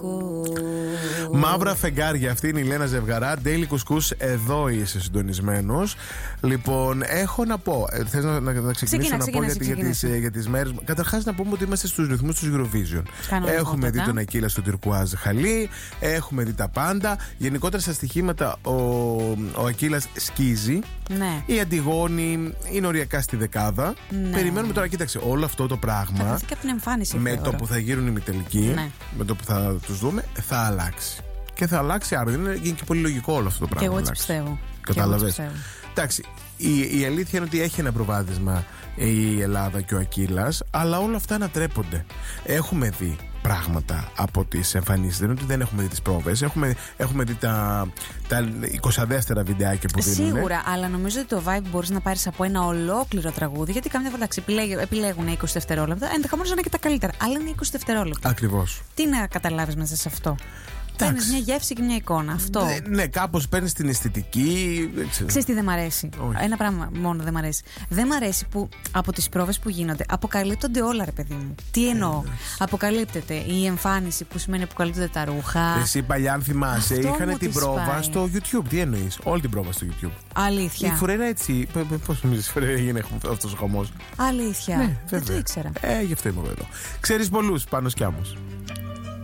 Μαύρα φεγγάρια, αυτή είναι η Λένα Ζευγαρά. Daily Κουσκούς, εδώ είσαι συντονισμένος. Λοιπόν, έχω να πω. Θες να ξεκινήσω να πω για τις μέρες. Καταρχάς, να πούμε ότι είμαστε στους ρυθμούς του Eurovision. Έχουμε δει τον Ακύλα στο τυρκουάζ χαλί. Έχουμε δει τα πάντα. Γενικότερα στα στοιχήματα ο Ακύλας σκίζει. Ναι. Η Αντιγόνη είναι οριακά στη δεκάδα. Ναι. Περιμένουμε τώρα, κοίταξε, όλο αυτό το πράγμα. Και από την εμφάνιση, με το που θα γίνουν οι μητελικοί, ναι, με το που θα τους δούμε, θα αλλάξει. Και θα αλλάξει, άρα είναι και πολύ λογικό όλο αυτό το πράγμα. Και εγώ έτσι πιστεύω. Κατάλαβες. Εντάξει, η αλήθεια είναι ότι έχει ένα προβάδισμα η Ελλάδα και ο Ακύλας, αλλά όλα αυτά ανατρέπονται. Έχουμε δει πράγματα από τις εμφανίσεις. Δεν είναι ότι δεν έχουμε δει τις πρόβες. Έχουμε δει τα 22 βιντεάκια που δίνουν. Σίγουρα, αλλά νομίζω ότι το vibe μπορείς να πάρεις από ένα ολόκληρο τραγούδι. Γιατί καμιά φορά επιλέγουν 20 δευτερόλεπτα. Ενδεχομένως να είναι και τα καλύτερα. Αλλά είναι 20 δευτερόλεπτα. Ακριβώς. Τι να καταλάβεις μέσα σε αυτό? Παίρνεις μια γεύση και μια εικόνα. Αυτό. Ναι, κάπως παίρνεις την αισθητική. Ξέρεις τι δεν μ' αρέσει? Όχι. Ένα πράγμα μόνο δεν μ' αρέσει. Δεν μ' αρέσει που από τις πρόβες που γίνονται αποκαλύπτονται όλα, ρε παιδί μου. Τι εννοώ? Αποκαλύπτεται η εμφάνιση, που σημαίνει αποκαλύπτονται τα ρούχα. Εσύ παλιά, αν θυμάσαι, είχαν την πρόβα πάει στο YouTube. Τι εννοείς? Όλη την πρόβα στο YouTube. Αλήθεια. Η Φουρέρα έτσι. Πώς νομίζεις η Φουρέρα έγινε αυτός ο χαμός? Αλήθεια. Ναι, δεν το ήξερα. Γι' αυτό είμαι εδώ. Ξέρεις πολλούς, Πάνος Κιάμος.